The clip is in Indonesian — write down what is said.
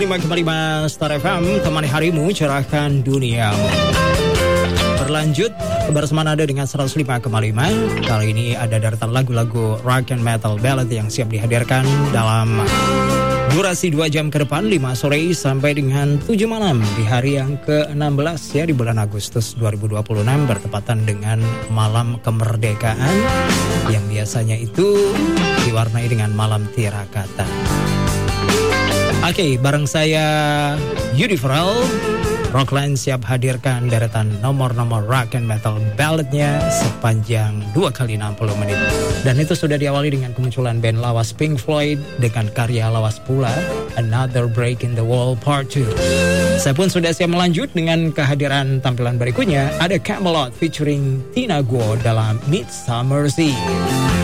5,5 Star FM, temani harimu, cerahkan duniamu. Berlanjut kebersamaan Anda dengan 105,5. Kali ini ada deretan lagu-lagu rock and metal ballad yang siap dihadirkan dalam durasi 2 jam ke depan, 5 sore sampai dengan 7 malam di hari yang ke-16 ya, di bulan Agustus 2026, bertepatan dengan malam kemerdekaan yang biasanya itu diwarnai dengan malam tirakata. Oke, bareng saya Yudi Farel, Rockline siap hadirkan deretan nomor-nomor rock and metal balladnya sepanjang 2 kali 60 menit. Dan itu sudah diawali dengan kemunculan band lawas Pink Floyd dengan karya lawas pula Another Break in the Wall Part 2. Saya pun sudah siap melanjut dengan kehadiran tampilan berikutnya. Ada Camelot featuring Tina Guo dalam Midsummer's Eve.